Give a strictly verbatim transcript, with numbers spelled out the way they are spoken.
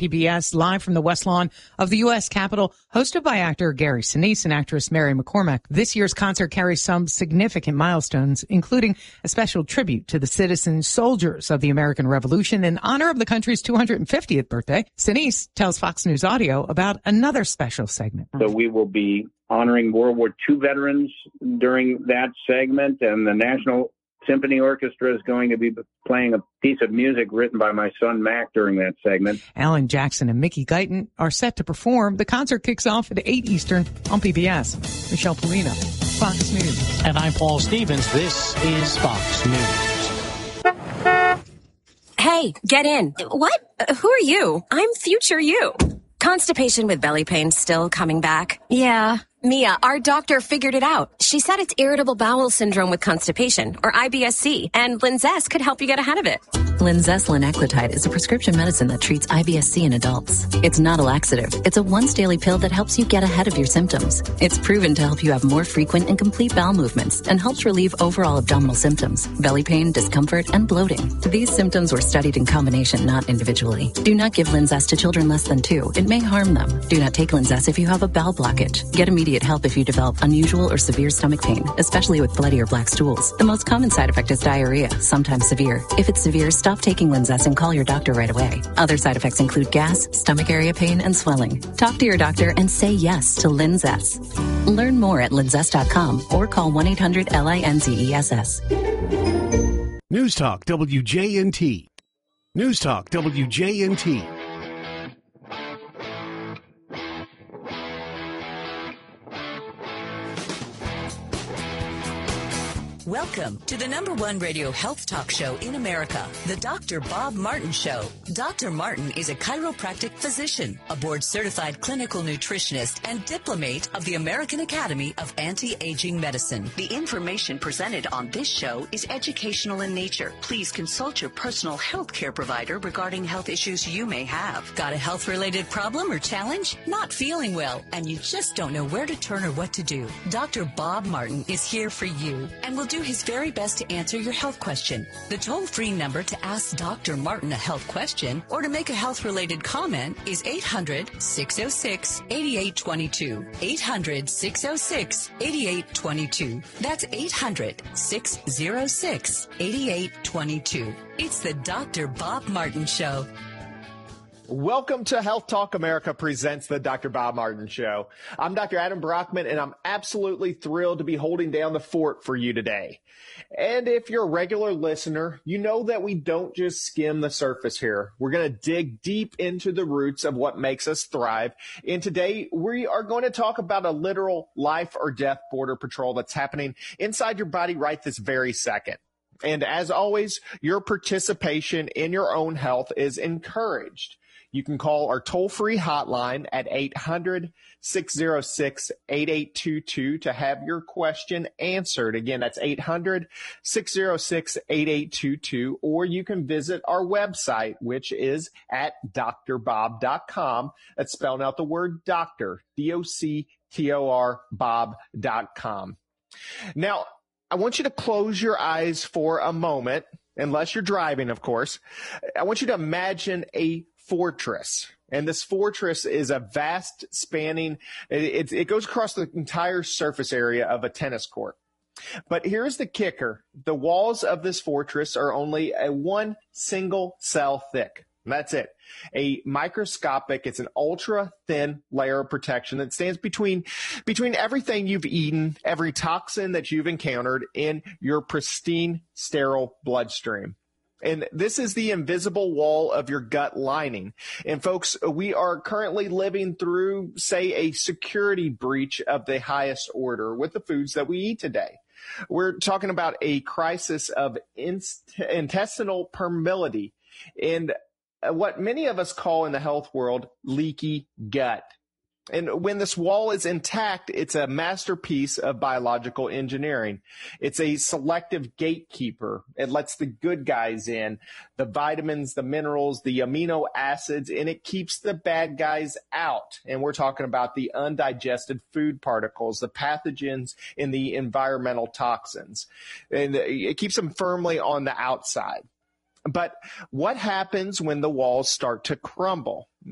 P B S, live from the West Lawn of the U S Capitol, hosted by actor Gary Sinise and actress Mary McCormack. This year's concert carries some significant milestones, including a special tribute to the citizen soldiers of the American Revolution in honor of the country's two hundred fiftieth birthday. Sinise tells Fox News Audio about another special segment. So we will be honoring World War Two veterans during that segment, and the National Symphony Orchestra is going to be playing a piece of music written by my son Mac during that segment. Alan Jackson and Mickey Guyton are set to perform. The concert kicks off at eight Eastern on P B S. Michelle Polina, Fox News. And I'm Paul Stevens. This is Fox News. Hey, get in. What? Who are you? I'm future you. Constipation with belly pain still coming back? Yeah. Mia, our doctor figured it out. She said it's irritable bowel syndrome with constipation, or I B S C, and Linzess could help you get ahead of it. Linzess linaclotide is a prescription medicine that treats I B S C in adults. It's not a laxative. It's a once-daily pill that helps you get ahead of your symptoms. It's proven to help you have more frequent and complete bowel movements and helps relieve overall abdominal symptoms, belly pain, discomfort, and bloating. These symptoms were studied in combination, not individually. Do not give Linzess to children less than two. It may harm them. Do not take Linzess if you have a bowel blockage. Get immediate help if you develop unusual or severe stomach pain, especially with bloody or black stools. The most common side effect is diarrhea, sometimes severe. If it's severe, stop taking Linzess and call your doctor right away. Other side effects include gas, stomach area pain, and swelling. Talk to your doctor and say yes to Linzess. Learn more at linzess dot com or call one eight hundred L I N Z E S S. News Talk W J N T. News Talk W J N T. Welcome to the number one radio health talk show in America, the Doctor Bob Martin Show. Doctor Martin is a chiropractic physician, a board-certified clinical nutritionist, and diplomate of the American Academy of Anti-Aging Medicine. The information presented on this show is educational in nature. Please consult your personal health care provider regarding health issues you may have. Got a health-related problem or challenge? Not feeling well, and you just don't know where to turn or what to do? Doctor Bob Martin is here for you and will do his very best to answer your health question. The toll-free number to ask Doctor Martin a health question or to make a health-related comment is eight hundred, six oh six, eight eight two two. eight hundred, six oh six, eight eight two two. That's eight hundred, six oh six, eight eight two two. It's the Doctor Bob Martin Show. Welcome to Health Talk America presents the Doctor Bob Martin Show. I'm Doctor Adam Brockman, and I'm absolutely thrilled to be holding down the fort for you today. And if you're a regular listener, you know that we don't just skim the surface here. We're going to dig deep into the roots of what makes us thrive. And today we are going to talk about a literal life or death border patrol that's happening inside your body right this very second. And as always, your participation in your own health is encouraged. You can call our toll-free hotline at eight hundred, six oh six, eight eight two two to have your question answered. Again, that's eight hundred, six oh six, eight eight two two. Or you can visit our website, which is at D R bob dot com. That's spelling out the word doctor, D O C T O R, bob dot com. Now, I want you to close your eyes for a moment, unless you're driving, of course. I want you to imagine a fortress. And this fortress is a vast spanning, it, it goes across the entire surface area of a tennis court. But here's the kicker. The walls of this fortress are only a one single cell thick. That's it. A microscopic, it's an ultra thin layer of protection that stands between, between everything you've eaten, every toxin that you've encountered in your pristine, sterile bloodstream. And this is the invisible wall of your gut lining. And folks, we are currently living through, say, a security breach of the highest order with the foods that we eat today. We're talking about a crisis of inst- intestinal permeability and what many of us call in the health world leaky gut. And when this wall is intact, it's a masterpiece of biological engineering. It's a selective gatekeeper. It lets the good guys in, the vitamins, the minerals, the amino acids, and it keeps the bad guys out. And we're talking about the undigested food particles, the pathogens, and the environmental toxins. And it keeps them firmly on the outside. But what happens when the walls start to crumble?